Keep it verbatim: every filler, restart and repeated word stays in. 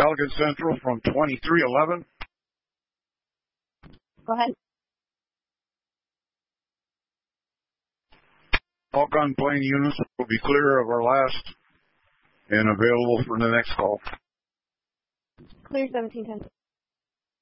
Elgin Central from twenty-three eleven. Go ahead. All gun plane units will be clear of our last and available for the next call. Clear seventeen ten.